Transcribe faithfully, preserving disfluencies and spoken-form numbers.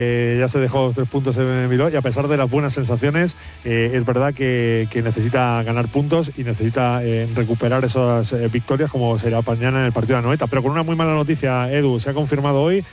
Eh, ya se dejó los tres puntos en Bilbao y a pesar de las buenas sensaciones, eh, es verdad que, que necesita ganar puntos y necesita eh, recuperar esas eh, victorias como será mañana en el partido de Anoeta. Pero con una muy mala noticia, Edu, se ha confirmado hoy